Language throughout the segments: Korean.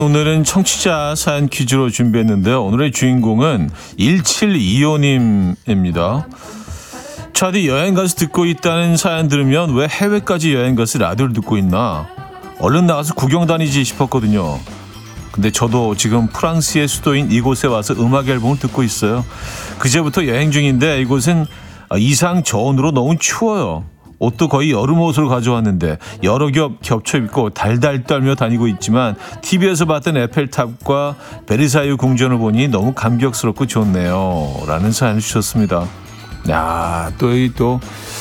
오늘은 청취자 사연 퀴즈로 준비했는데요. 오늘의 주인공은 1725님입니다. 차디 여행 가서 듣고 있다는 사연 들으면 왜 해외까지 여행 가서 라디오를 듣고 있나? 얼른 나가서 구경 다니지 싶었거든요. 근데 저도 지금 프랑스의 수도인 이곳에 와서 음악 앨범을 듣고 있어요. 그제부터 여행 중인데 이곳은 이상 저온으로 너무 추워요. 옷도 거의 여름 옷으로 가져왔는데 여러 겹 겹쳐 입고 달달 떨며 다니고 있지만 TV에서 봤던 에펠탑과 베르사유 궁전을 보니 너무 감격스럽고 좋네요. 라는 사연을 주셨습니다. 야, 또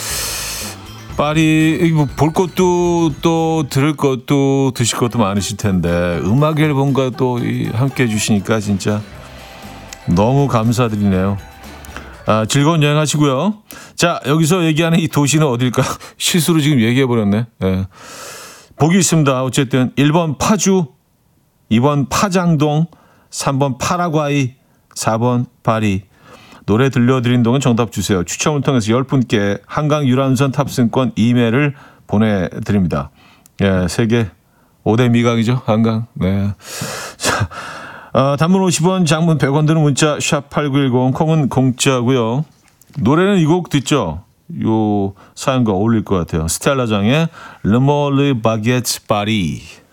파리 볼 것도 또 들을 것도 드실 것도 많으실 텐데 음악 앨범과 또 함께 해주시니까 진짜 너무 감사드리네요. 즐거운 여행 하시고요. 자, 여기서 얘기하는 이 도시는 어딜까? 실수로 지금 얘기해버렸네. 네. 보기 있습니다. 어쨌든 1번 파주, 2번 파장동, 3번 파라과이, 4번 파리. 노래 들려드린 동안 정답 주세요. 추첨을 통해서 10분께 한강 유람선 탑승권 2매를 보내드립니다. 예, 세계 5대 미각이죠. 한강. 네. 자, 단문 50원, 장문 100원 드는 문자 샵8910, 콩은 공짜고요. 노래는 이 곡 듣죠? 요 사연과 어울릴 것 같아요. 스텔라장의 Le Mole Baguette Paris.